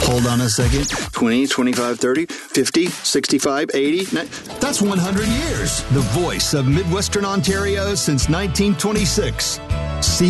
Hold on a second. 20, 25, 30, 50, 65, 80. That's 100 years. The voice of Midwestern Ontario since 1926.